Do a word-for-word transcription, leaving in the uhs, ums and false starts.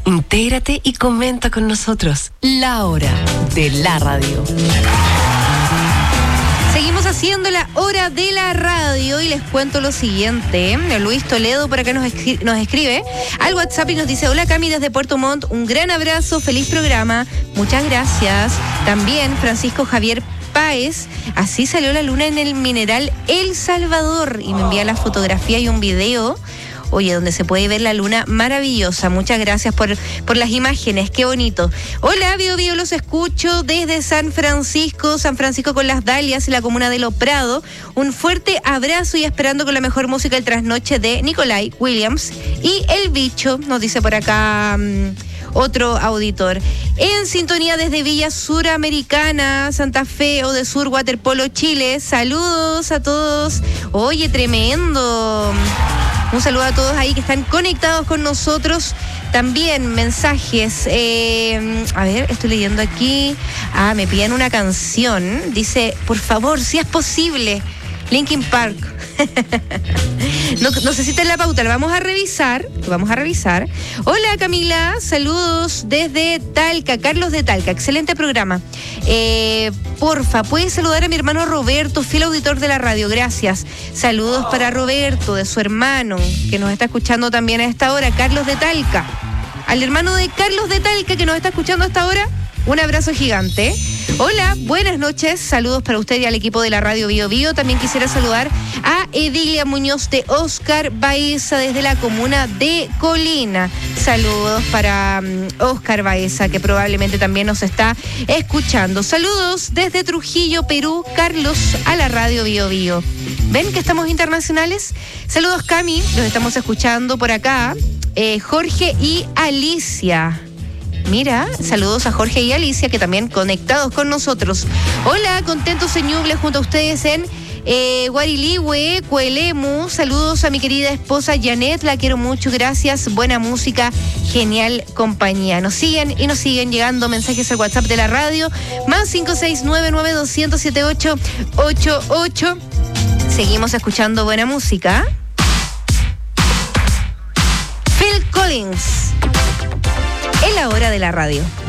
Intégrate y comenta con nosotros. La hora de la radio. Seguimos haciendo la hora de la radio y les cuento lo siguiente. Luis Toledo por acá nos, escri- nos escribe al WhatsApp y nos dice: hola Cami desde Puerto Montt, un gran abrazo, feliz programa, muchas gracias. También Francisco Javier Páez, así salió la luna en el mineral El Salvador, y me envía la fotografía y un video. Oye, donde se puede ver la luna maravillosa. Muchas gracias por, por las imágenes, qué bonito. Hola, Bio Bio, los escucho desde San Francisco, San Francisco con las Dalias y la comuna de Lo Prado. Un fuerte abrazo y esperando con la mejor música el trasnoche de Nicolai Williams y El Bicho, nos dice por acá um, otro auditor. En sintonía desde Villa Suramericana, Santa Fe o de Sur, Waterpolo, Chile. Saludos a todos. Oye, tremendo. Un saludo a todos ahí que están conectados con nosotros. También mensajes. Eh, a ver, estoy leyendo aquí. Ah, me piden una canción. Dice, por favor, si es posible, Linkin Park. No, no sé si está en la pauta, lo vamos a revisar. Lo vamos a revisar. Hola Camila, saludos desde Talca, Carlos de Talca, excelente programa. Eh, porfa, ¿puedes saludar a mi hermano Roberto, fiel auditor de la radio? Gracias. Saludos para Roberto, de su hermano, que nos está escuchando también a esta hora, Carlos de Talca. Al hermano de Carlos de Talca, que nos está escuchando a esta hora, un abrazo gigante. Hola, buenas noches, saludos para usted y al equipo de la radio Bio Bio. También quisiera saludar a Edilia Muñoz de Oscar Baeza desde la comuna de Colina. Saludos para um, Oscar Baeza, que probablemente también nos está escuchando. Saludos desde Trujillo, Perú, Carlos, a la radio Bio Bio. ¿Ven que estamos internacionales? Saludos Cami, los estamos escuchando por acá. Eh, Jorge y Alicia. Mira, saludos a Jorge y Alicia, que también conectados con nosotros. Hola, contentos en Ñuble junto a ustedes en eh, Guarilihue, Coelemu. Saludos a mi querida esposa Janet, la quiero mucho, gracias. Buena música, genial compañía. Nos siguen y nos siguen llegando mensajes al WhatsApp de la radio, más cinco seis nueve nueve dos cero cero siete ocho ocho ocho. Seguimos escuchando buena música. Phil Collins. Es la hora de la radio.